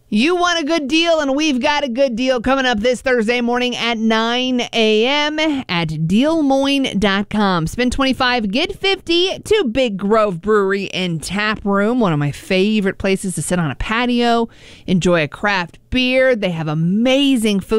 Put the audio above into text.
You want a good deal, and we've got a good deal coming up this Thursday morning at 9 a.m. at DealMoyne.com. Spend $25, get $50 to Big Grove Brewery and Tap Room, one of my favorite places to sit on a patio, enjoy a craft beer. They have amazing food.